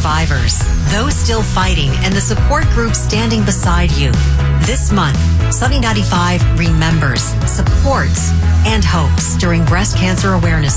survivors, those still fighting, and the support groups standing beside you. This month, Sunny 95 remembers, supports, and hopes during Breast Cancer Awareness